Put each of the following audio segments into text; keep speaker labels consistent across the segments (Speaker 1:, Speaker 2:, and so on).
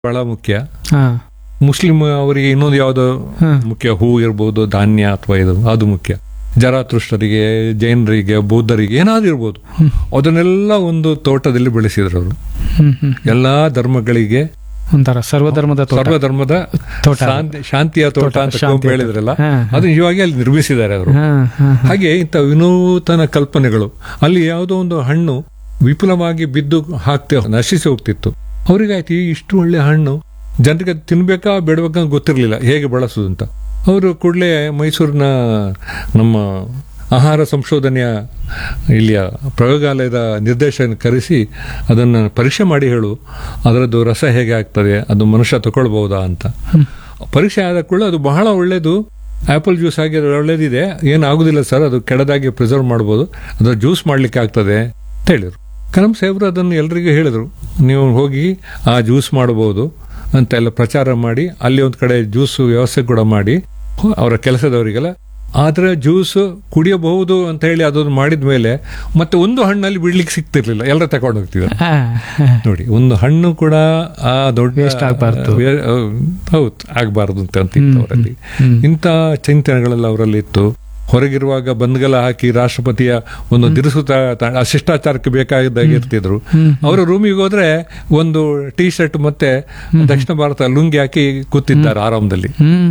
Speaker 1: ಬಹಳ ಮುಖ್ಯ.
Speaker 2: ಹಾ
Speaker 1: ಮುಸ್ಲಿಂ ಅವರಿಗೆ ಇನ್ನೊಂದು ಯಾವ್ದೋ
Speaker 2: ಹಾ.
Speaker 1: ಮುಖ್ಯ, ಹೂ ಇರ್ಬೋದು, ಧಾನ್ಯ ಅಥವಾ ಇದು ಅದು ಮುಖ್ಯ. ಜರಾತೃಷ್ಟರಿಗೆ, ಜೈನರಿಗೆ, ಬೌದ್ಧರಿಗೆ ಏನಾದ್ರು ಇರ್ಬೋದು, ಅದನ್ನೆಲ್ಲ ಒಂದು ತೋಟದಲ್ಲಿ ಬೆಳೆಸಿದ್ರು ಅವರು. ಎಲ್ಲಾ ಧರ್ಮಗಳಿಗೆ
Speaker 2: ಒಂಥರ ಸರ್ವಧರ್ಮದ ತೋಟ.
Speaker 1: ಸರ್ವಧರ್ಮದ
Speaker 2: ತೋಟ.
Speaker 1: ಶಾಂತಿಯ ತೋಟ ಅಂತ
Speaker 2: ಶಾಂತಿಯ ತೋಟ.
Speaker 1: ಹೇಳಿದ್ರಲ್ಲ,
Speaker 2: ಹಾ, ಹಾ.
Speaker 1: ಅದು ನಿಜವಾಗಿ ಅಲ್ಲಿ ನಿರ್ಮಿಸಿದ್ದಾರೆ ಅವರು.
Speaker 2: ಹಾ, ಹಾ, ಹಾ.
Speaker 1: ಹಾಗೆ ಇಂಥ ವಿನೂತನ ಕಲ್ಪನೆಗಳು. ಅಲ್ಲಿ ಯಾವುದೋ ಒಂದು ಹಣ್ಣು ವಿಪುಲವಾಗಿ ಬಿದ್ದು ನಶಿಸಿ ಹೋಗ್ತಿತ್ತು. ಅವ್ರಿಗಾಯ್ತು, ಇಷ್ಟು ಒಳ್ಳೆ ಹಣ್ಣು ಜನರಿಗೆ ತಿನ್ಬೇಕಾ ಬೇಡಬೇಕಾ ಗೊತ್ತಿರಲಿಲ್ಲ ಹೇಗೆ ಬಳಸೋದು ಅಂತ. ಅವರು ಕೂಡಲೇ ಮೈಸೂರಿನ ನಮ್ಮ ಆಹಾರ ಸಂಶೋಧನೆಯ ಇಲ್ಲಿಯ ಪ್ರಯೋಗಾಲಯದ ನಿರ್ದೇಶನ ಕರೆಸಿ ಅದನ್ನು ಪರೀಕ್ಷೆ ಮಾಡಿ ಹೇಳು, ಅದರದ್ದು ರಸ ಹೇಗೆ ಆಗ್ತದೆ, ಅದು ಮನುಷ್ಯ ತಗೊಳ್ಬಹುದಾ ಅಂತ. ಪರೀಕ್ಷೆ ಆದ ಕೂಡಲೇ ಅದು ಬಹಳ ಒಳ್ಳೇದು, ಆಪಲ್ ಜ್ಯೂಸ್ ಆಗಿ ಒಳ್ಳೇದಿದೆ, ಏನಾಗುದಿಲ್ಲ ಸರ್, ಅದು ಕೆಡದಾಗಿ ಪ್ರಿಸರ್ವ್ ಮಾಡ್ಬೋದು, ಅದರ ಜ್ಯೂಸ್ ಮಾಡ್ಲಿಕ್ಕೆ ಆಗ್ತದೆ ಅಂತ ಹೇಳಿದ್ರು. ಕರಂ ಸಾಹೇಬ್ರು ಅದನ್ನು ಎಲ್ರಿಗೂ ಹೇಳಿದ್ರು, ನೀವು ಹೋಗಿ ಆ ಜ್ಯೂಸ್ ಮಾಡಬಹುದು ಅಂತ ಎಲ್ಲ ಪ್ರಚಾರ ಮಾಡಿ, ಅಲ್ಲಿ ಒಂದು ಕಡೆ ಜ್ಯೂಸ್ ವ್ಯವಸ್ಥೆ ಕೂಡ ಮಾಡಿ ಅವರ ಕೆಲಸದವರಿಗೆಲ್ಲ. ಆದ್ರೆ ಜ್ಯೂಸ್ ಕುಡಿಯಬಹುದು ಅಂತ ಹೇಳಿ ಅದನ್ನು ಮಾಡಿದ ಮೇಲೆ ಮತ್ತೆ ಒಂದು ಹಣ್ಣಲ್ಲಿ ಬಿಡ್ಲಿಕ್ಕೆ ಸಿಗ್ತಿರ್ಲಿಲ್ಲ, ಎಲ್ಲರೂ ತಗೊಂಡು ಹೋಗ್ತಿದ್ರು.
Speaker 2: ಹಾ, ಹಾ.
Speaker 1: ನೋಡಿ, ಒಂದು ಹಣ್ಣು ಕೂಡ ಆ ದೊಡ್ಡ
Speaker 2: Waste ಆಗ್ಬಾರ್ದು.
Speaker 1: ಹೌದು, ಆಗ್ಬಾರ್ದು ಅಂತ ಅಂತಿತ್ತು ಅವರಲ್ಲಿ. ಇಂಥ ಚಿಂತನೆಗಳೆಲ್ಲ ಅವರಲ್ಲಿ ಇತ್ತು. ಹೊರಗಿರುವಾಗ ಬಂದ್ಗಲ ಹಾಕಿ ರಾಷ್ಟ್ರಪತಿಯ ಒಂದು ದಿರಿಸು ಶಿಷ್ಟಾಚಾರಕ್ಕೆ ಬೇಕಾದಾಗ ಇರ್ತಿದ್ರು. ಅವರು ರೂಮಿಗೆ ಹೋದ್ರೆ ಒಂದು ಟೀ ಶರ್ಟ್ ಮತ್ತೆ ದಕ್ಷಿಣ ಭಾರತ ಲುಂಗಿ ಹಾಕಿ ಕೂತಿದ್ದಾರೆ ಆರಾಮದಲ್ಲಿ.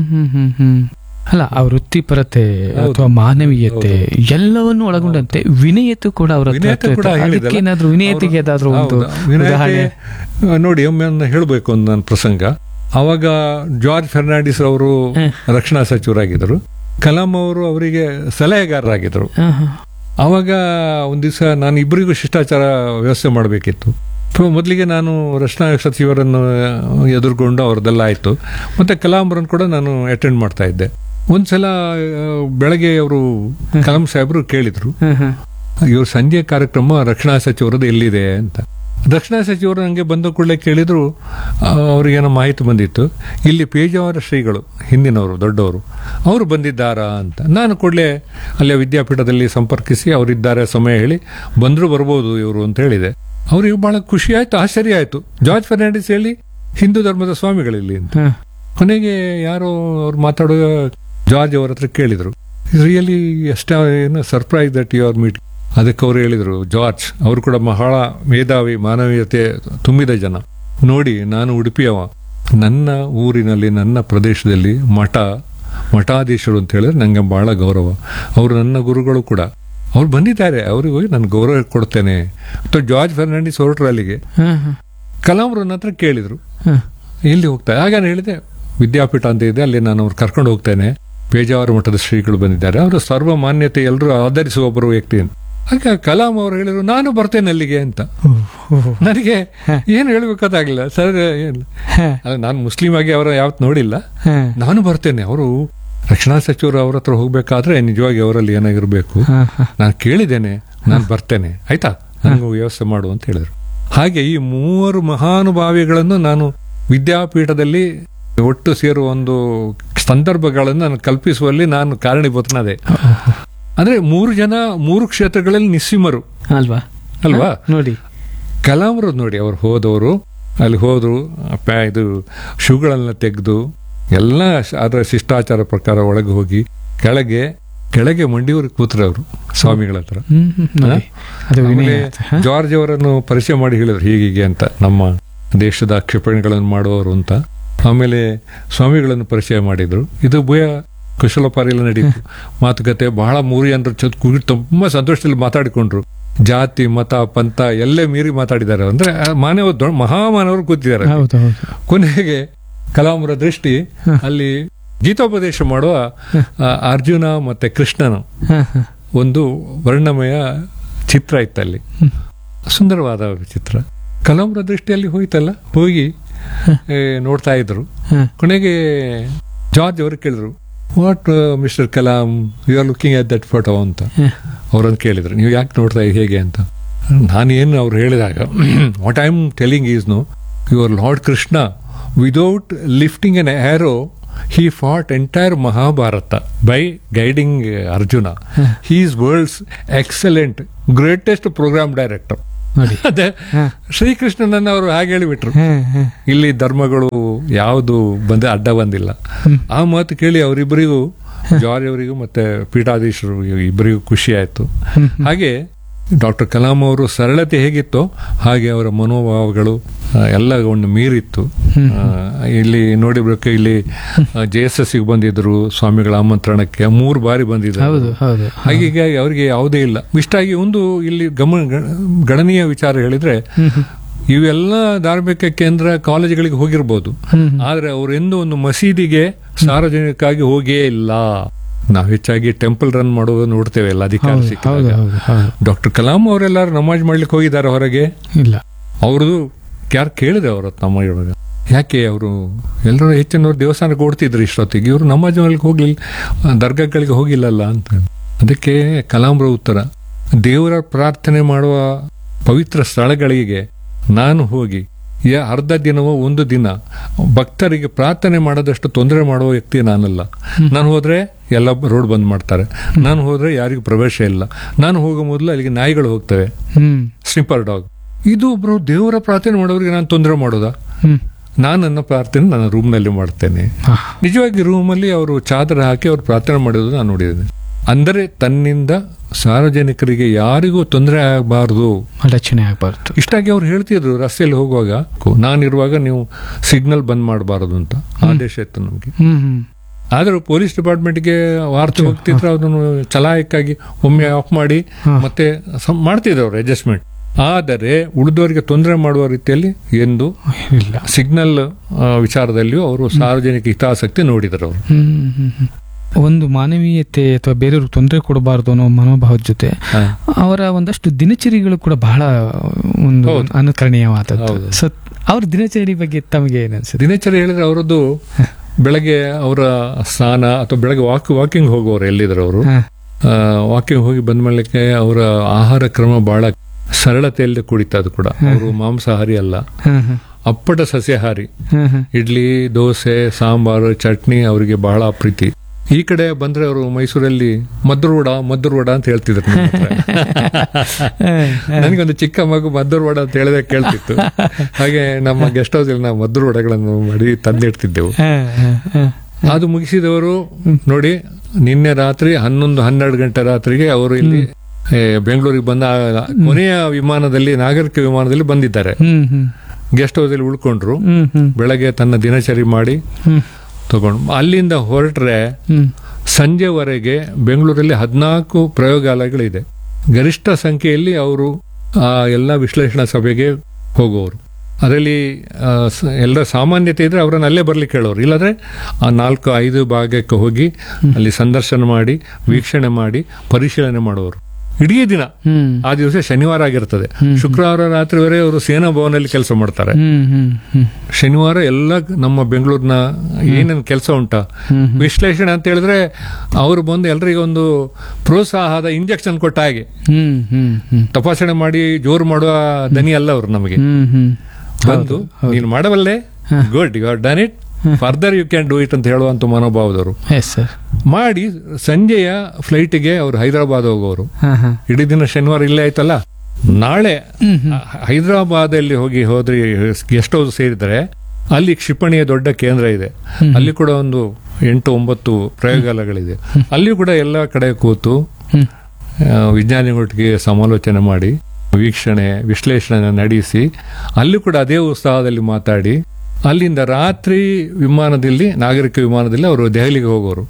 Speaker 2: ಅಲ್ಲ, ಆ ವೃತ್ತಿಪರತೆ ಅಥವಾ ಮಾನವೀಯತೆ ಎಲ್ಲವನ್ನು ಒಳಗೊಂಡಂತೆ ವಿನಯತೆ ಕೂಡ ಅವರ ಏನಾದ್ರೂ ವಿನಯತೆಗೆ ಏನಾದ್ರೂ ಒಂದು ಉದಾಹರಣೆ
Speaker 1: ನೋಡಿ. ಒಮ್ಮೆ ಹೇಳಬೇಕು ಒಂದು ನನ್ನ ಪ್ರಸಂಗ. ಅವಾಗ ಜಾರ್ಜ್ ಫೆರ್ನಾಂಡಿಸ್ ಅವರು ರಕ್ಷಣಾ ಸಚಿವರಾಗಿದ್ದರು, ಕಲಾಂ ಅವರು ಅವರಿಗೆ ಸಲಹೆಗಾರರಾಗಿದ್ದರು. ಅವಾಗ ಒಂದ್ ದಿವಸ ನಾನು ಇಬ್ಬರಿಗೂ ಶಿಷ್ಟಾಚಾರ ವ್ಯವಸ್ಥೆ ಮಾಡಬೇಕಿತ್ತು. ಮೊದಲಿಗೆ ನಾನು ರಕ್ಷಣಾ ಸಚಿವರನ್ನು ಎದುರುಗೊಂಡು ಅವ್ರದ್ದೆಲ್ಲ ಆಯ್ತು. ಮತ್ತೆ ಕಲಾಂ ಅವರನ್ನು ಕೂಡ ನಾನು ಅಟೆಂಡ್ ಮಾಡ್ತಾ ಇದ್ದೆ. ಒಂದ್ಸಲ ಬೆಳಗ್ಗೆ ಅವರು ಕಲಾಂ ಸಾಹೇಬರು ಕೇಳಿದ್ರು, ಇವ್ರ ಸಂಜೆ ಕಾರ್ಯಕ್ರಮ ರಕ್ಷಣಾ ಸಚಿವರದ್ದು ಎಲ್ಲಿದೆ ಅಂತ. ರಕ್ಷಣಾ ಸಚಿವರು ನನಗೆ ಬಂದ ಕೂಡಲೇ ಕೇಳಿದ್ರು, ಅವ್ರಿಗೇನೋ ಮಾಹಿತಿ ಬಂದಿತ್ತು, ಇಲ್ಲಿ ಪೇಜಾವರ ಶ್ರೀಗಳು ಹಿಂದಿನವರು ದೊಡ್ಡವರು ಅವರು ಬಂದಿದ್ದಾರಾ ಅಂತ. ನಾನು ಕೂಡಲೇ ಅಲ್ಲೇ ವಿದ್ಯಾಪೀಠದಲ್ಲಿ ಸಂಪರ್ಕಿಸಿ ಅವರಿದ್ದಾರೆ ಸಮಯ ಹೇಳಿ ಬಂದ್ರು ಬರ್ಬೋದು ಇವರು ಅಂತ ಹೇಳಿದೆ. ಅವ್ರಿಗೆ ಬಹಳ ಖುಷಿ ಆಯ್ತು, ಆಶ್ಚರ್ಯ ಆಯ್ತು. ಜಾರ್ಜ್ ಫರ್ನಾಂಡಿಸ್ ಹೇಳಿ ಹಿಂದೂ ಧರ್ಮದ ಸ್ವಾಮಿಗಳಿಲ್ಲಿ ಅಂತ. ಕೊನೆಗೆ ಯಾರೋ ಅವ್ರು ಮಾತಾಡುವ ಜಾರ್ಜ್ ಅವರ ಹತ್ರ ಕೇಳಿದ್ರು, ರಿಯಲಿ ಎಷ್ಟ surprise that you are meeting. ಅದಕ್ಕೆ ಅವರು ಹೇಳಿದ್ರು, ಜಾರ್ಜ್ ಅವರು ಕೂಡ ಬಹಳ ಮೇಧಾವಿ, ಮಾನವೀಯತೆ ತುಂಬಿದ ಜನ. ನೋಡಿ, ನಾನು ಉಡುಪಿಯವ, ನನ್ನ ಊರಿನಲ್ಲಿ ನನ್ನ ಪ್ರದೇಶದಲ್ಲಿ ಮಠಾಧೀಶರು ಅಂತ ಹೇಳಿದ್ರೆ ನಂಗೆ ಬಹಳ ಗೌರವ. ಅವರು ನನ್ನ ಗುರುಗಳು ಕೂಡ, ಅವ್ರು ಬಂದಿದ್ದಾರೆ, ಅವ್ರಿಗೆ ಹೋಗಿ ನಾನು ಗೌರವ ಕೊಡ್ತೇನೆ ಅಂತ ಜಾರ್ಜ್ ಫರ್ನಾಂಡಿಸ್ ಹೊರಟ್ರು ಅಲ್ಲಿಗೆ. ಕಲಾಂ ನನ್ನ ಹತ್ರ ಕೇಳಿದ್ರು, ಎಲ್ಲಿ ಹೋಗ್ತಾರೆ? ಆಗ ನಾನು ಹೇಳಿದೆ, ವಿದ್ಯಾಪೀಠ ಅಂತ ಇದೆ, ಅಲ್ಲಿ ನಾನು ಅವ್ರು ಕರ್ಕೊಂಡು ಹೋಗ್ತೇನೆ, ಪೇಜಾವರ ಮಠದ ಶ್ರೀಗಳು ಬಂದಿದ್ದಾರೆ, ಅವರು ಸರ್ವ ಮಾನ್ಯತೆ ಎಲ್ಲರೂ ಆಧರಿಸುವ ಒಬ್ಬರು ವ್ಯಕ್ತಿ ಅಂತ. ಆಗ ಕಲಾಂ ಅವರು ಹೇಳಿದ್ರು, ನಾನು ಬರ್ತೇನೆ ಅಲ್ಲಿಗೆ ಅಂತ. ನನಗೆ ಏನು ಹೇಳ್ಬೇಕಾದಾಗಿಲ್ಲ ಸರ್, ನಾನು ಮುಸ್ಲಿಂ ಆಗಿ ಅವರ ಯಾವತ್ತು ನೋಡಿಲ್ಲ, ನಾನು ಬರ್ತೇನೆ. ಅವರು ರಕ್ಷಣಾ ಸಚಿವರು ಅವ್ರ ಹತ್ರ ಹೋಗ್ಬೇಕಾದ್ರೆ ನಿಜವಾಗಿ ಅವರಲ್ಲಿ ಏನಾಗಿರ್ಬೇಕು, ನಾನು ಕೇಳಿದ್ದೇನೆ, ನಾನು ಬರ್ತೇನೆ, ಆಯ್ತಾ, ನನಗೂ ವ್ಯವಸ್ಥೆ ಮಾಡು ಅಂತ ಹೇಳಿದ್ರು. ಹಾಗೆ ಈ ಮೂವರು ಮಹಾನುಭಾವಿಗಳನ್ನು ನಾನು ವಿದ್ಯಾಪೀಠದಲ್ಲಿ ಒಟ್ಟು ಸೇರುವ ಒಂದು ಸಂದರ್ಭಗಳನ್ನು ನಾನು ಕಲ್ಪಿಸುವಲ್ಲಿ ನಾನು ಕಾರಣೀಭೂತನಾದೆ. ಅಂದ್ರೆ 3 ಜನ 3 ಕ್ಷೇತ್ರಗಳಲ್ಲಿ ನಿಸ್ಸೀಮರು ಅಲ್ವಾ
Speaker 2: ನೋಡಿ.
Speaker 1: ಕಲಾಂರು ನೋಡಿ, ಅವ್ರು ಹೋದವರು ಅಲ್ಲಿ ಹೋದ್ರು, ಇದು ಶೂಗಳನ್ನ ತೆಗೆದು ಎಲ್ಲ ಅದರ ಶಿಷ್ಟಾಚಾರ ಪ್ರಕಾರ ಒಳಗೆ ಹೋಗಿ ಕೆಳಗೆ ಮಂಡಿಯೂರಿಗೆ ಕೂತ್ರು ಅವರು ಸ್ವಾಮಿಗಳ ಹತ್ರ. ಜಾರ್ಜ್ ಅವರನ್ನು ಪರಿಚಯ ಮಾಡಿ ಹೇಳಿದ್ರು, ಹೀಗೆ ಅಂತ, ನಮ್ಮ ದೇಶದ ಕ್ಷಿಪಣಿಗಳನ್ನು ಮಾಡುವವರು ಅಂತ. ಆಮೇಲೆ ಸ್ವಾಮಿಗಳನ್ನು ಪರಿಚಯ ಮಾಡಿದ್ರು. ಇದು ಭಯ ಕುಶಲೋಪಾರಿಯಲ್ಲಿ ನಡೀತು ಮಾತುಕತೆ. ಬಹಳ 3 ಜನರು ತುಂಬಾ ಸಂತೋಷದಲ್ಲಿ ಮಾತಾಡಿಕೊಂಡ್ರು. ಜಾತಿ, ಮತ, ಪಂಥ ಎಲ್ಲೇ ಮೀರಿ ಮಾತಾಡಿದ್ದಾರೆ. ಅಂದ್ರೆ ಮಹಾಮಾನವರು ಕೂತಿದ್ದಾರೆ. ಕೊನೆಗೆ ಕಲಾಂರ ದೃಷ್ಟಿ ಅಲ್ಲಿ ಗೀತೋಪದೇಶ ಮಾಡುವ ಅರ್ಜುನ ಮತ್ತೆ ಕೃಷ್ಣನ ಒಂದು ವರ್ಣಮಯ ಚಿತ್ರ ಇತ್ತಲ್ಲಿ, ಸುಂದರವಾದ ಚಿತ್ರ. ಕಲಾಂರ ದೃಷ್ಟಿಯಲ್ಲಿ ಹೋಯ್ತಲ್ಲ, ಹೋಗಿ ನೋಡ್ತಾ ಇದ್ರು. ಕೊನೆಗೆ ಜಾರ್ಜ್ ಅವರು ಕೇಳಿದ್ರು, what mister Kalam, you are looking at that photo ಅಂತ. ಅವರನ್ನು ಕೇಳಿದ್ರು, ನೀವು ಯಾಕೆ ನೋಡ್ತಾ ಹೇಗೆ ಅಂತ. ನಾನೇನು ಅವ್ರು ಹೇಳಿದಾಗ, what I am telling is no, your lord Krishna without lifting N arrow he fought entire Mahabharata by guiding Arjuna. He is world's excellent, greatest program director.
Speaker 2: ನೋಡಿ.
Speaker 1: ಅದೇ ಶ್ರೀಕೃಷ್ಣನನ್ನ ಅವರು ಹಾಗೆ ಹೇಳಿಬಿಟ್ರು, ಇಲ್ಲಿ ಧರ್ಮಗಳು ಯಾವುದು ಅಡ್ಡ ಬಂದಿಲ್ಲ. ಆ ಮಾತು ಕೇಳಿ ಅವರಿಬ್ಬರಿಗೂ, ಜಾರ್ಜ್ ಅವರಿಗೂ ಮತ್ತೆ ಪೀಠಾಧೀಶರು ಇಬ್ಬರಿಗೂ ಖುಷಿ ಆಯ್ತು. ಹಾಗೆ ಡಾಕ್ಟರ್ ಕಲಾಂ ಅವರು ಸರಳತೆ ಹೇಗಿತ್ತೋ ಹಾಗೆ ಅವರ ಮನೋಭಾವಗಳು ಎಲ್ಲ ಒಂದು ಮೀರಿತ್ತು. ಇಲ್ಲಿ ನೋಡಿರ್ಬೇಕು, ಇಲ್ಲಿ JSS ಗೆ ಬಂದಿದ್ರು ಸ್ವಾಮಿಗಳ ಆಮಂತ್ರಣಕ್ಕೆ 3 ಬಾರಿ ಬಂದಿದ್ರು. ಹಾಗಾಗಿ ಅವರಿಗೆ ಯಾವುದೇ ಇಲ್ಲ. ಇಷ್ಟಾಗಿ ಒಂದು ಇಲ್ಲಿ ಗಣನೀಯ ವಿಚಾರ ಹೇಳಿದ್ರೆ, ಇವೆಲ್ಲ ಧಾರ್ಮಿಕ ಕೇಂದ್ರ ಕಾಲೇಜುಗಳಿಗೆ ಹೋಗಿರ್ಬೋದು, ಆದ್ರೆ ಅವರೆಂದು ಒಂದು ಮಸೀದಿಗೆ ಸಾರ್ವಜನಿಕವಾಗಿ ಹೋಗಿಯೇ ಇಲ್ಲ. ನಾವು ಹೆಚ್ಚಾಗಿ ಟೆಂಪಲ್ ರನ್ ಮಾಡೋದು ನೋಡ್ತೇವೆ ಎಲ್ಲ ಅಧಿಕಾರ ಸಿಕ್ಕಿದಾಗ. ಡಾಕ್ಟರ್ ಕಲಾಂ ಅವರೆಲ್ಲರೂ ನಮಾಜ್ ಮಾಡ್ಲಿಕ್ಕೆ ಹೋಗಿದ್ದಾರೆ ಹೊರಗೆ? ಇಲ್ಲ. ಅವ್ರದ್ದು ಯಾರು ಕೇಳಿದೆ ಅವ್ರ ನಮಾಜ್ ಒಳಗೆ, ಯಾಕೆ ಅವರು ಎಲ್ಲರೂ ಹೆಚ್ಚಿನವ್ರು ದೇವಸ್ಥಾನಕ್ಕೆ ಓಡ್ತಿದ್ರು ಇಷ್ಟೊತ್ತಿಗೆ, ಇವರು ನಮಾಜ್ ಮಾಡ್ಲಿಕ್ಕೆ ಹೋಗ್ಲಿಲ್ಲ, ದರ್ಗಾಗಳಿಗೆ ಹೋಗಿಲ್ಲಲ್ಲ ಅಂತ. ಅದಕ್ಕೆ ಕಲಾಂರ ಉತ್ತರ, ದೇವರ ಪ್ರಾರ್ಥನೆ ಮಾಡುವ ಪವಿತ್ರ ಸ್ಥಳಗಳಿಗೆ ನಾನು ಹೋಗಿ ಅರ್ಧ ದಿನವೋ ಒಂದು ದಿನ ಭಕ್ತರಿಗೆ ಪ್ರಾರ್ಥನೆ ಮಾಡೋದಷ್ಟು ತೊಂದರೆ ಮಾಡುವ ವ್ಯಕ್ತಿ ನಾನಲ್ಲ. ನಾನು ಹೋದ್ರೆ ಎಲ್ಲ ರೋಡ್ ಬಂದ್ ಮಾಡ್ತಾರೆ, ನಾನು ಹೋದ್ರೆ ಯಾರಿಗೂ ಪ್ರವೇಶ ಇಲ್ಲ, ನಾನು ಹೋಗೋ ಮೊದಲು ಅಲ್ಲಿಗೆ ನಾಯಿಗಳು ಹೋಗ್ತವೆ, ಸ್ನಿಪ್ಪರ್ ಡಾಗ್. ಇದು ಒಬ್ರು ದೇವರ ಪ್ರಾರ್ಥನೆ ಮಾಡೋರಿಗೆ ನಾನು ತೊಂದರೆ ಮಾಡೋದಾ? ನಾನು ನನ್ನ ಪ್ರಾರ್ಥನೆ ನನ್ನ ರೂಮ್ನಲ್ಲಿ ಮಾಡ್ತೇನೆ. ನಿಜವಾಗಿ ರೂಮಲ್ಲಿ ಅವರು ಚಾದರ ಹಾಕಿ ಅವ್ರು ಪ್ರಾರ್ಥನೆ ಮಾಡೋದು ನಾನು ನೋಡಿದ್ದೇನೆ. ಅಂದರೆ ತನ್ನಿಂದ ಸಾರ್ವಜನಿಕರಿಗೆ ಯಾರಿಗೂ ತೊಂದರೆ ಆಗಬಾರ್ದು,
Speaker 2: ಅಡಚಣೆ ಆಗಬಾರ್ದು.
Speaker 1: ಇಷ್ಟಾಗಿ ಅವ್ರು ಹೇಳ್ತಿದ್ರು ರಸ್ತೆಯಲ್ಲಿ ಹೋಗುವಾಗ, ನಾನಿರುವಾಗ ನೀವು ಸಿಗ್ನಲ್ ಬಂದ್ ಮಾಡಬಾರದು ಅಂತ ಆದೇಶ ಇತ್ತು ನಮ್ಗೆ. ಆದ್ರೂ ಪೊಲೀಸ್ ಡಿಪಾರ್ಟ್ಮೆಂಟ್ಗೆ ವಾರ್ತೆ ಹೋಗ್ತಿದ್ರು, ಅದನ್ನು ಚಲಾಯಕ್ಕಾಗಿ ಒಮ್ಮೆ ಆಫ್ ಮಾಡಿ ಮತ್ತೆ ಮಾಡ್ತಿದ್ರು ಅವ್ರು ಅಡ್ಜಸ್ಟ್ಮೆಂಟ್. ಆದರೆ ಉಳಿದವರಿಗೆ ತೊಂದರೆ ಮಾಡುವ ರೀತಿಯಲ್ಲಿ ಎಂದು ಇಲ್ಲ. ಸಿಗ್ನಲ್ ವಿಚಾರದಲ್ಲಿಯೂ ಅವರು ಸಾರ್ವಜನಿಕ ಹಿತಾಸಕ್ತಿ ನೋಡಿದರು ಅವರು.
Speaker 2: ಒಂದು ಮಾನವೀಯತೆ ಅಥವಾ ಬೇರೆಯವ್ರಿಗೆ ತೊಂದರೆ ಕೊಡಬಾರ್ದು ಅನ್ನೋ ಮನೋಭಾವದ ಜೊತೆ ಅವರ ಒಂದಷ್ಟು ದಿನಚರಿಗಳು ಕೂಡ ಬಹಳ ಒಂದು ಅನುಕರಣೀಯವಾದದ್ದು. ಸೊ ಅವ್ರ ದಿನಚರಿ ಬಗ್ಗೆ ತಮಗೆ ಏನನ್ಸುತ್ತೆ?
Speaker 1: ದಿನಚರಿ ಹೇಳಿದ್ರೆ ಅವರದ್ದು ಬೆಳಗ್ಗೆ ಅವರ ಸ್ನಾನ ಅಥವಾ ಬೆಳಗ್ಗೆ ವಾಕಿಂಗ್ ಹೋಗುವವರು ಎಲ್ಲಿದ್ರು ಅವರು, ವಾಕಿಂಗ್ ಹೋಗಿ ಬಂದ ಮೇಲೆ ಅವರ ಆಹಾರ ಕ್ರಮ ಬಹಳ ಸರಳತೆಯಲ್ಲಿ ಕುಡಿತದ್ದು ಕೂಡ. ಅವರು ಮಾಂಸಾಹಾರಿ ಅಲ್ಲ, ಅಪ್ಪಟ ಸಸ್ಯಾಹಾರಿ. ಇಡ್ಲಿ, ದೋಸೆ, ಸಾಂಬಾರು, ಚಟ್ನಿ ಅವರಿಗೆ ಬಹಳ ಪ್ರೀತಿ. ಈ ಕಡೆ ಬಂದ್ರೆ ಅವರು ಮೈಸೂರಲ್ಲಿ ಮದ್ದೂರು ವಡ ಅಂತ ಹೇಳ್ತಿದ್ರು. ನನಗೊಂದು ಚಿಕ್ಕ ಮಗು ಮದ್ದೂರು ವಡ ಅಂತ ಹೇಳಿದ್ರೆ ಕೇಳ್ತಿತ್ತು. ಹಾಗೆ ನಮ್ಮ ಗೆಸ್ಟ್ ಹೌಸ್ ಅಲ್ಲಿ ನಾವು ಮದ್ದೂರು ವಡಗಳನ್ನು ಮಾಡಿ ತಂದಿಡ್ತಿದ್ದೆವು. ಅದು ಮುಗಿಸಿದವರು ನೋಡಿ, ನಿನ್ನೆ ರಾತ್ರಿ 11-12 ಗಂಟೆ ರಾತ್ರಿಗೆ ಅವರು ಇಲ್ಲಿ ಬೆಂಗಳೂರಿಗೆ ಬಂದ ಕೊನೆಯ ವಿಮಾನದಲ್ಲಿ, ನಾಗರಿಕ ವಿಮಾನದಲ್ಲಿ ಬಂದಿದ್ದಾರೆ. ಗೆಸ್ಟ್ ಹೌಸ್ ಅಲ್ಲಿ ಉಳ್ಕೊಂಡ್ರು. ಬೆಳಗ್ಗೆ ತನ್ನ ದಿನಚರಿ ಮಾಡಿ ತಗೊಂಡು ಅಲ್ಲಿಂದ ಹೊರಟ್ರೆ ಸಂಜೆವರೆಗೆ ಬೆಂಗಳೂರಲ್ಲಿ 14 ಪ್ರಯೋಗಾಲಯಗಳಿದೆ. ಗರಿಷ್ಠ ಸಂಖ್ಯೆಯಲ್ಲಿ ಅವರು ಎಲ್ಲ ವಿಶ್ಲೇಷಣಾ ಸಭೆಗೆ ಹೋಗುವವರು. ಅದರಲ್ಲಿ ಎಲ್ಲ ಸಾಮಾನ್ಯತೆ ಇದ್ರೆ ಅವರನ್ನು ಅಲ್ಲೇ ಬರ್ಲಿಕ್ಕೆ ಹೇಳೋರು, ಇಲ್ಲಾಂದ್ರೆ ಆ 4-5 ಭಾಗಕ್ಕೆ ಹೋಗಿ ಅಲ್ಲಿ ಸಂದರ್ಶನ ಮಾಡಿ, ವೀಕ್ಷಣೆ ಮಾಡಿ, ಪರಿಶೀಲನೆ ಮಾಡುವವರು ಇಡೀ ದಿನ. ಆ ದಿವಸ ಶನಿವಾರ ಆಗಿರ್ತದೆ. ಶುಕ್ರವಾರ ರಾತ್ರಿವರೆ ಅವರು ಸೇನಾ ಭವನಲ್ಲಿ ಕೆಲಸ ಮಾಡ್ತಾರೆ. ಶನಿವಾರ ಎಲ್ಲ ನಮ್ಮ ಬೆಂಗಳೂರಿನ ಏನೇನು ಕೆಲಸ ಉಂಟಾ ವಿಶ್ಲೇಷಣೆ ಅಂತ ಹೇಳಿದ್ರೆ ಅವರು ಬಂದು ಎಲ್ರಿಗೂ ಒಂದು ಪ್ರೋತ್ಸಾಹದ ಇಂಜೆಕ್ಷನ್ ಕೊಟ್ಟ ಹಾಗೆ ತಪಾಸಣೆ ಮಾಡಿ ಜೋರು ಮಾಡುವ ದನಿ ಅಲ್ಲ ಅವರು. ನಮಗೆ ಬಂದು ನೀನು ಮಾಡಬಲ್ಲೆ, good, you are done it, further you can do it ಅಂತ ಹೇಳುವಂತ ಮನೋಭಾವದವರು ಮಾಡಿ ಸಂಜೆಯ ಫ್ಲೈಟ್ಗೆ ಅವರು ಹೈದರಾಬಾದ್ ಹೋಗೋರು. ಇಡೀ ದಿನ ಶನಿವಾರ ಇಲ್ಲೇ ಆಯ್ತಲ್ಲ, ನಾಳೆ ಹೈದರಾಬಾದಲ್ಲಿ ಹೋದ್ರೆ ಗೆಸ್ಟ್ ಹೌಸ್ ಸೇರಿದರೆ ಅಲ್ಲಿ ಕ್ಷಿಪಣಿಯ ದೊಡ್ಡ ಕೇಂದ್ರ ಇದೆ. ಅಲ್ಲಿ ಕೂಡ ಒಂದು 8-9 ಪ್ರಯೋಗಾಲಯಗಳಿದೆ. ಅಲ್ಲಿ ಕೂಡ ಎಲ್ಲ ಕಡೆ ಕೂತು ವಿಜ್ಞಾನಿಗಳೊಟ್ಟಿಗೆ ಸಮಾಲೋಚನೆ ಮಾಡಿ, ವೀಕ್ಷಣೆ ವಿಶ್ಲೇಷಣೆ ನಡೆಸಿ, ಅಲ್ಲಿ ಕೂಡ ಅದೇ ಉತ್ಸಾಹದಲ್ಲಿ ಮಾತಾಡಿ, ಅಲ್ಲಿಂದ ರಾತ್ರಿ ವಿಮಾನದಲ್ಲಿ, ನಾಗರಿಕ ವಿಮಾನದಲ್ಲಿ ಅವರು ದೆಹಲಿಗೆ ಹೋಗೋರು.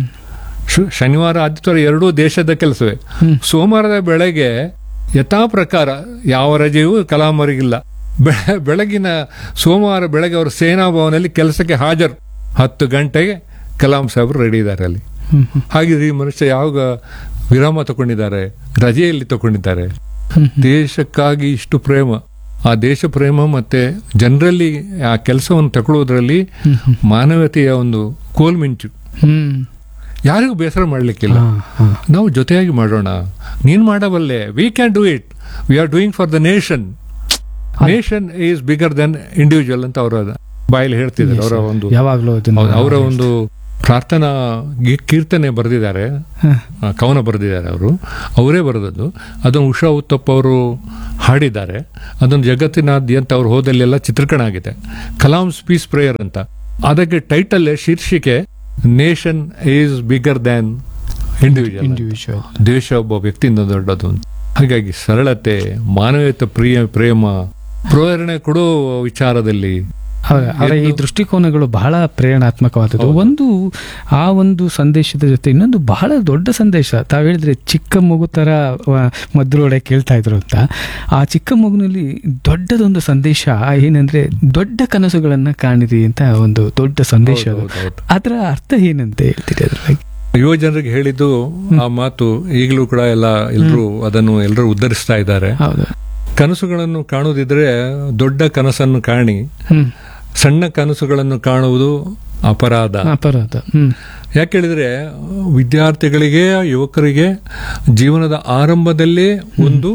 Speaker 1: ಶನಿವಾರ ಆದಿತ್ಯವಾರ 2 ದೇಶದ ಕೆಲಸವೇ. ಸೋಮವಾರದ ಬೆಳಗ್ಗೆ ಯಥಾ ಪ್ರಕಾರ ಯಾವ ರಜೆಯೂ ಕಲಾಮರಿಗಿಲ್ಲ. ಬೆಳಗಿನ ಸೋಮವಾರ ಬೆಳಗ್ಗೆ ಅವರು ಸೇನಾ ಭವನದಲ್ಲಿ ಕೆಲಸಕ್ಕೆ ಹಾಜರು. 10 ಗಂಟೆಗೆ ಕಲಾಂ ಸಾಹೇಬರು ರೆಡಿ ಇದ್ದಾರೆ ಅಲ್ಲಿ. ಹಾಗಿದ್ರೆ ಈ ಮನುಷ್ಯ ಯಾವಾಗ ವಿರಾಮ ತಗೊಂಡಿದ್ದಾರೆ, ರಜೆಯಲ್ಲಿ ತಗೊಂಡಿದ್ದಾರೆ? ದೇಶಕ್ಕಾಗಿ ಇಷ್ಟು ಪ್ರೇಮ, ಆ ದೇಶ ಪ್ರೇಮ ಮತ್ತೆ ಜನರಲ್ಲಿ ಆ ಕೆಲಸವನ್ನು ತಗೊಳ್ಳೋದ್ರಲ್ಲಿ ಮಾನವತೆಯ ಒಂದು ಕೋಲ್ಮಿಂಚು. ಯಾರಿಗೂ ಬೇಸರ ಮಾಡ್ಲಿಕ್ಕಿಲ್ಲ. ನಾವು ಜೊತೆಯಾಗಿ ಮಾಡೋಣ, ನೀನ್ ಮಾಡಬಲ್ಲೆ, we can do it, we are doing for the nation, nation is bigger then individual ಅಂತ ಅವರ ಬಾಯಲ್ಲಿ ಹೇಳ್ತಿದ್ದಾರೆ. ಅವರ ಒಂದು ಪ್ರಾರ್ಥನಾ ಕೀರ್ತನೆ ಬರೆದಿದ್ದಾರೆ, ಕವನ ಬರೆದಿದ್ದಾರೆ. ಅವರೇ ಬರೆದದ್ದು. ಅದನ್ನು ಉಷಾ ಉತ್ತಪ್ಪ ಅವರು ಹಾಡಿದ್ದಾರೆ. ಅದನ್ನು ಜಗತ್ತಿನಾದ್ಯಂತ ಅವ್ರು ಹೋದಲ್ಲೆಲ್ಲ ಚಿತ್ರೀಕರಣ ಆಗಿದೆ. ಕಲಾಮ್ಸ್ ಪೀಸ್ ಪ್ರೇಯರ್ ಅಂತ. ಅದಕ್ಕೆ ಟೈಟಲ್ ಶೀರ್ಷಿಕೆ nation is bigger than individual. ದೇಶ ಒಬ್ಬ ವ್ಯಕ್ತಿಯಿಂದ ದೊಡ್ಡದು. ಹಾಗಾಗಿ ಸರಳತೆ, ಮಾನವೀಯತೆ, ಪ್ರೇಮ, ಪ್ರೇರಣೆ ಕೊಡೋ ವಿಚಾರದಲ್ಲಿ
Speaker 2: ಅವರ ಈ ದೃಷ್ಟಿಕೋನಗಳು ಬಹಳ ಪ್ರೇರಣಾತ್ಮಕವಾದದ್ದು. ಆ ಒಂದು ಸಂದೇಶದ ಜೊತೆ ಇನ್ನೊಂದು ಬಹಳ ದೊಡ್ಡ ಸಂದೇಶ. ತಾವು ಹೇಳಿದ್ರೆ ಚಿಕ್ಕ ಮಗು ತರ ಮದ್ರೊಳಗೆ ಕೇಳ್ತಾ ಇದ್ರು ಅಂತ. ಆ ಚಿಕ್ಕ ಮಗುನಲ್ಲಿ ದೊಡ್ಡದೊಂದು ಸಂದೇಶ ಏನಂದ್ರೆ, ದೊಡ್ಡ ಕನಸುಗಳನ್ನ ಕಾಣಿರಿ ಅಂತ ಒಂದು ದೊಡ್ಡ ಸಂದೇಶ. ಅದರ ಅರ್ಥ ಏನಂತ ಹೇಳ್ತೀರಿ ಅದ್ರ ಬಗ್ಗೆ?
Speaker 1: ಯುವ ಜನರಿಗೆ ಹೇಳಿದ್ದು ಆ ಮಾತು ಈಗಲೂ ಕೂಡ ಎಲ್ಲರೂ ಉದ್ಧರಿಸ್ತಾ ಇದ್ದಾರೆ. ಕನಸುಗಳನ್ನು ಕಾಣುವುದಿದ್ರೆ ದೊಡ್ಡ ಕನಸನ್ನು ಕಾಣಿ, ಸಣ್ಣ ಕನಸುಗಳನ್ನು ಕಾಣುವುದು ಅಪರಾಧ. ಯಾಕೆ ಹೇಳಿದ್ರೆ, ವಿದ್ಯಾರ್ಥಿಗಳಿಗೆ, ಯುವಕರಿಗೆ ಜೀವನದ ಆರಂಭದಲ್ಲೇ ಒಂದು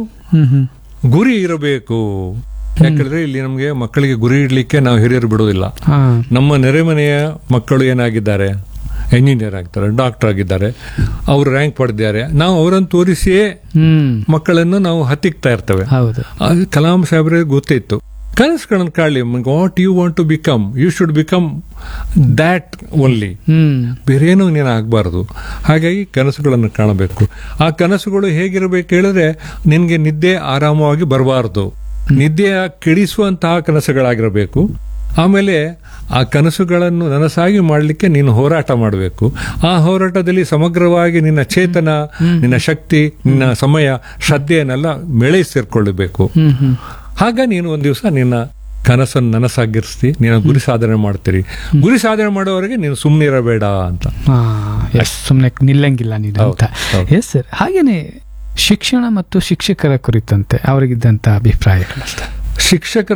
Speaker 1: ಗುರಿ ಇರಬೇಕು. ಯಾಕಂದ್ರೆ ಇಲ್ಲಿ ನಮ್ಗೆ ಮಕ್ಕಳಿಗೆ ಗುರಿ ಇಡ್ಲಿಕ್ಕೆ ನಾವು ಹಿರಿಯರು ಬಿಡೋದಿಲ್ಲ. ನಮ್ಮ ನೆರೆಮನೆಯ ಮಕ್ಕಳು ಏನಾಗಿದ್ದಾರೆ, ಎಂಜಿನಿಯರ್ ಆಗ್ತಾರೆ, ಡಾಕ್ಟರ್ ಆಗಿದ್ದಾರೆ, ಅವರು ರ್ಯಾಂಕ್ ಪಡೆದಿದ್ದಾರೆ. ನಾವು ಅವರನ್ನು ತೋರಿಸಿಯೇ ಮಕ್ಕಳನ್ನು ನಾವು ಹತ್ತಿಕ್ತಾ ಇರ್ತೇವೆ. ಕಲಾಂ ಸಾಹೇಬ್ರಿಗೆ ಗೊತ್ತಿತ್ತು, ಕನಸುಗಳನ್ನು ಕಾಣಲಿ. What you want to become, you should become that only, ಬೇರೇನೂ ನೀನು ಆಗಬಾರ್ದು. ಹಾಗಾಗಿ ಕನಸುಗಳನ್ನು ಕಾಣಬೇಕು. ಆ ಕನಸುಗಳು ಹೇಗಿರಬೇಕು ಹೇಳಿದ್ರೆ, ನಿನ್ಗೆ ನಿದ್ದೆ ಆರಾಮವಾಗಿ ಬರಬಾರ್ದು, ನಿದ್ದೆಯ ಕೆಡಿಸುವಂತಹ ಕನಸುಗಳಾಗಿರಬೇಕು. ಆಮೇಲೆ ಆ ಕನಸುಗಳನ್ನು ನನಸಾಗಿ ಮಾಡಲಿಕ್ಕೆ ನೀನು ಹೋರಾಟ ಮಾಡಬೇಕು. ಆ ಹೋರಾಟದಲ್ಲಿ ಸಮಗ್ರವಾಗಿ ನಿನ್ನ ಚೇತನ, ನಿನ್ನ ಶಕ್ತಿ, ನಿನ್ನ ಸಮಯ, ಶ್ರದ್ಧೆಯನ್ನೆಲ್ಲ ಮೇಳೈಸಿರ್ಕೊಳ್ಳಬೇಕು. ಆಗ ನೀನು ಒಂದು ದಿವಸ ನಿನ್ನ ಕನಸನ್ನು ನನಸಾಗಿರಿಸ್ತಿ, ನೀನು ಗುರಿ ಸಾಧನೆ ಮಾಡ್ತೀರಿ. ಗುರಿ ಸಾಧನೆ ಮಾಡೋವರೆಗೆ ನೀನು ಸುಮ್ಮನೆ ಇರಬೇಡ ಅಂತ.
Speaker 2: ಸುಮ್ಮನೆ ನಿಲ್ಲಂಗಿಲ್ಲ ನೀನು ಅಂತ. Yes sir. ಹಾಗೇನೆ ಶಿಕ್ಷಣ ಮತ್ತು ಶಿಕ್ಷಕರ ಕುರಿತಂತೆ ಅವರಿಗಿದ್ದಂತ ಅಭಿಪ್ರಾಯಗಳಷ್ಟೇ.
Speaker 1: ಶಿಕ್ಷಕರ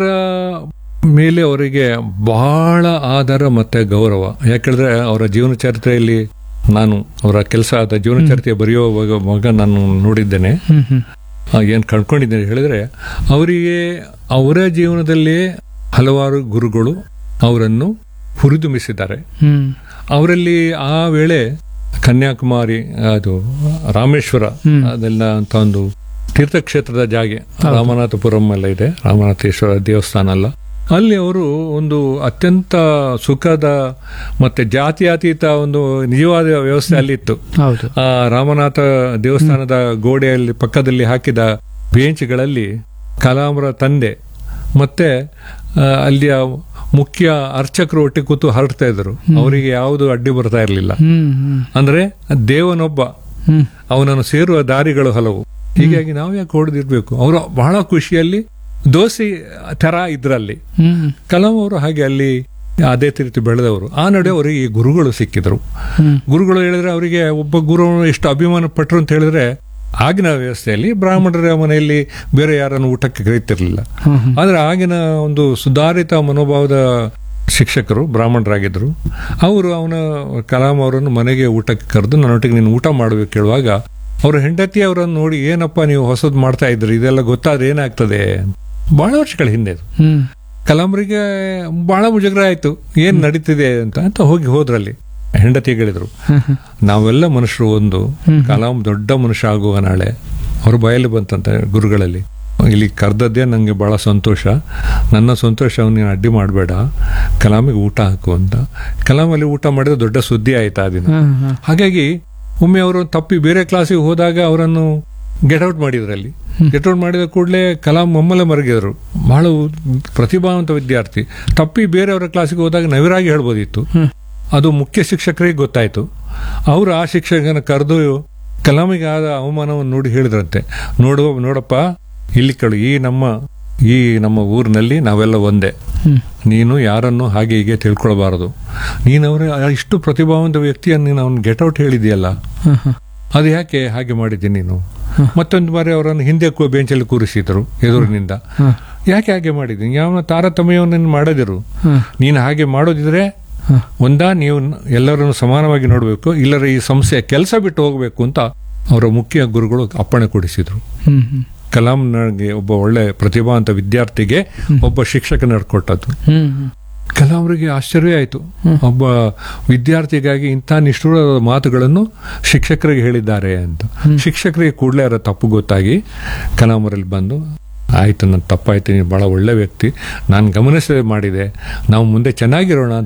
Speaker 1: ಮೇಲೆ ಅವರಿಗೆ ಬಹಳ ಆದರ ಮತ್ತೆ ಗೌರವ. ಯಾಕಂದ್ರೆ ಅವರ ಜೀವನ ಚರಿತ್ರೆಯಲ್ಲಿ ನಾನು ಅವರ ಕೆಲಸ ಆದ ಜೀವನ ಚರಿತ್ರೆ ಬರೆಯುವ ಮಗ ನಾನು ನೋಡಿದ್ದೇನೆ. ಏನ್ ಕಂಡ್ಕೊಂಡಿದ್ದೇನೆ ಹೇಳಿದ್ರೆ, ಅವರಿಗೆ ಅವರ ಜೀವನದಲ್ಲಿ ಹಲವಾರು ಗುರುಗಳು ಅವರನ್ನು ಹುರಿದುಂಬಿಸಿದ್ದಾರೆ. ಅವರಲ್ಲಿ ಆ ವೇಳೆ ಕನ್ಯಾಕುಮಾರಿ, ಅದು ರಾಮೇಶ್ವರ, ಅದೆಲ್ಲ ಅಂತ ಒಂದು ತೀರ್ಥಕ್ಷೇತ್ರದ ಜಾಗೆ, ರಾಮನಾಥಪುರಂ ಎಲ್ಲ ಇದೆ, ರಾಮನಾಥೇಶ್ವರ ದೇವಸ್ಥಾನ ಅಲ್ಲ, ಅಲ್ಲಿ ಅವರು ಒಂದು ಅತ್ಯಂತ ಸುಖದ ಮತ್ತೆ ಜಾತ್ಯತೀತ ಒಂದು ನಿಜವಾದ ವ್ಯವಸ್ಥೆ ಅಲ್ಲಿತ್ತು. ಆ ರಾಮನಾಥ ದೇವಸ್ಥಾನದ ಗೋಡೆಯಲ್ಲಿ ಪಕ್ಕದಲ್ಲಿ ಹಾಕಿದ ಬೇಂಚ್ಗಳಲ್ಲಿ ಕಲಾಂರ ತಂದೆ ಮತ್ತೆ ಅಲ್ಲಿಯ ಮುಖ್ಯ ಅರ್ಚಕರು ಒಟ್ಟಿಗೆ ಕೂತು ಹರಡ್ತಾ ಇದ್ರು. ಅವರಿಗೆ ಯಾವುದು ಅಡ್ಡಿ ಬರ್ತಾ ಇರಲಿಲ್ಲ. ಅಂದ್ರೆ ದೇವನೊಬ್ಬ, ಅವನನ್ನು ಸೇರುವ ದಾರಿಗಳು ಹಲವು. ಹೀಗಾಗಿ ನಾವು ಯಾಕೆ ಹೊಡೆದಿರ್ಬೇಕು? ಅವರು ಬಹಳ ಖುಷಿಯಲ್ಲಿ ದೋಸೆ ತರ ಇದ್ರಲ್ಲಿ. ಕಲಾಂ ಅವರು ಹಾಗೆ ಅಲ್ಲಿ ಅದೇ ರೀತಿ ಬೆಳೆದವರು. ಆ ನಡುವೆ ಅವರಿಗೆ ಈ ಗುರುಗಳು ಸಿಕ್ಕಿದ್ರು. ಗುರುಗಳು ಹೇಳಿದ್ರೆ, ಅವರಿಗೆ ಒಬ್ಬ ಗುರು ಎಷ್ಟು ಅಭಿಮಾನ ಪಟ್ಟರು ಅಂತ ಹೇಳಿದ್ರೆ, ಆಗಿನ ವ್ಯವಸ್ಥೆಯಲ್ಲಿ ಬ್ರಾಹ್ಮಣರ ಮನೆಯಲ್ಲಿ ಬೇರೆ ಯಾರನ್ನು ಊಟಕ್ಕೆ ಕರೀತಿರ್ಲಿಲ್ಲ. ಆದ್ರೆ ಆಗಿನ ಒಂದು ಸುಧಾರಿತ ಮನೋಭಾವದ ಶಿಕ್ಷಕರು ಬ್ರಾಹ್ಮಣರಾಗಿದ್ರು. ಅವರು ಕಲಾಂ ಅವರನ್ನು ಮನೆಗೆ ಊಟಕ್ಕೆ ಕರೆದು ನನ್ನೊಟ್ಟಿಗೆ ನೀನು ಊಟ ಮಾಡಬೇಕು ಕೇಳುವಾಗ, ಅವ್ರ ಹೆಂಡತಿ ಅವರನ್ನು ನೋಡಿ, ಏನಪ್ಪ ನೀವು ಹೊಸದ್ ಮಾಡ್ತಾ ಇದ್ರಿ, ಇದೆಲ್ಲ ಗೊತ್ತಾದ್ರೆ ಏನಾಗ್ತದೆ. ಬಹಳ ವರ್ಷಗಳ ಹಿಂದೆ ಕಲಾಂರಿಗೆ ಬಹಳ ಮುಜುಗರ ಆಯ್ತು, ಏನ್ ನಡೀತಿದೆ ಅಂತ ಹೋದ್ರಲ್ಲಿ ಹೆಂಡತಿಗಳಿದ್ರು, ನಾವೆಲ್ಲ ಮನುಷ್ಯರು ಒಂದು, ಕಲಾಂ ದೊಡ್ಡ ಮನುಷ್ಯ ಆಗುವ ನಾಳೆ. ಅವ್ರ ಬಾಯಲ್ಲಿ ಬಂತಂತ ಗುರುಗಳಲ್ಲಿ, ಇಲ್ಲಿ ಕರೆದದ್ದೇ ನಂಗೆ ಬಹಳ ಸಂತೋಷ, ನನ್ನ ಸಂತೋಷವನ್ನು ನೀನು ಅಡ್ಡಿ ಮಾಡಬೇಡ, ಕಲಾಮಿಗೆ ಊಟ ಹಾಕು ಅಂತ. ಕಲಾಮಲ್ಲಿ ಊಟ ಮಾಡಿದ್ರೆ ದೊಡ್ಡ ಸುದ್ದಿ ಆಯ್ತು ಆ ದಿನ. ಹಾಗಾಗಿ ಒಮ್ಮೆ ಅವರು ತಪ್ಪಿ ಬೇರೆ ಕ್ಲಾಸಿಗೆ ಹೋದಾಗ ಅವರನ್ನು ಗೆಟ್ ಔಟ್ ಮಾಡಿದ್ರಲ್ಲಿ. ಗೆಟ್ ಔಟ್ ಮಾಡಿದ ಕೂಡಲೇ ಕಲಾಂ ಒಮ್ಮೆಲೆ ಮರಗಿದ್ರು. ಬಹಳ ಪ್ರತಿಭಾವಂತ ವಿದ್ಯಾರ್ಥಿ. ತಪ್ಪಿ ಬೇರೆಯವರ ಕ್ಲಾಸಿಗೆ ಹೋದಾಗ ನವಿರಾಗಿ ಹೇಳ್ಬೋದಿತ್ತು. ಅದು ಮುಖ್ಯ ಶಿಕ್ಷಕರಿಗೆ ಗೊತ್ತಾಯ್ತು. ಅವರು ಆ ಶಿಕ್ಷಕನ ಕರೆದು ಕಲಾಮಿಗೆ ಆದ ಅವಮಾನವನ್ನು ನೋಡಿ ಹೇಳಿದ್ರಂತೆ, ನೋಡಪ್ಪ ಇಲ್ಲಿ ಕೇಳು, ಈ ನಮ್ಮ ಊರಿನಲ್ಲಿ ನಾವೆಲ್ಲ ಒಂದೇ, ನೀನು ಯಾರನ್ನು ಹಾಗೆ ಹೀಗೆ ತಿಳ್ಕೊಳ್ಬಾರದು. ನೀನವ್ರ ಇಷ್ಟು ಪ್ರತಿಭಾವಂತ ವ್ಯಕ್ತಿಯನ್ನು ನೀನು ಅವ್ನು ಗೆಟ್ ಔಟ್ ಹೇಳಿದ್ಯಲ್ಲ, ಅದು ಯಾಕೆ ಹಾಗೆ ಮಾಡಿದ್ದೀನಿ ನೀನು? ಮತ್ತೊಂದು ಬಾರಿ ಅವರನ್ನು ಹಿಂದೆ ಬೆಂಚಲ್ಲಿ ಕೂರಿಸಿದ್ರು ಎದುರಿನಿಂದ. ಯಾಕೆ ಹಾಗೆ ಮಾಡಿದ್ದೀನಿ? ಯಾವ ತಾರತಮ್ಯವನ್ನು ಮಾಡೋದಿರು. ನೀನು ಹಾಗೆ ಮಾಡೋದಿದ್ರೆ ನೀವು ಎಲ್ಲರನ್ನು ಸಮಾನವಾಗಿ ನೋಡಬೇಕು, ಇಲ್ಲರ ಈ ಸಂಸ್ಥೆಯ ಕೆಲಸ ಬಿಟ್ಟು ಹೋಗಬೇಕು ಅಂತ ಅವರ ಮುಖ್ಯ ಗುರುಗಳು ಅಪ್ಪಣೆ ಕೊಡಿಸಿದ್ರು. ಕಲಾಂಗೆ ಒಬ್ಬ ಒಳ್ಳೆ ಪ್ರತಿಭಾವಂತ ವಿದ್ಯಾರ್ಥಿಗೆ ಒಬ್ಬ ಶಿಕ್ಷಕ ನಡ್ಕೊಟ್ಟದ್ದು. ಕಲಾಂರಿಗೆ ಆಶ್ಚರ್ಯ ಆಯಿತು, ಒಬ್ಬ ವಿದ್ಯಾರ್ಥಿಗಾಗಿ ಇಂಥ ನಿಷ್ಠುರ ಮಾತುಗಳನ್ನು ಶಿಕ್ಷಕರಿಗೆ ಹೇಳಿದ್ದಾರೆ ಅಂತ. ಶಿಕ್ಷಕರಿಗೆ ಕೂಡಲೇ ಅದರ ತಪ್ಪು ಗೊತ್ತಾಗಿ ಕಲಾಂವರಲ್ಲಿ ಬಂದು, ಆಯಿತು, ನನ್ನ ತಪ್ಪಾಯ್ತು, ನೀನು ಭಾಳ ಒಳ್ಳೆ ವ್ಯಕ್ತಿ, ನಾನು ಗಮನಿಸದೆ ಮಾಡಿದೆ, ನಾವು ಮುಂದೆ ಚೆನ್ನಾಗಿರೋಣ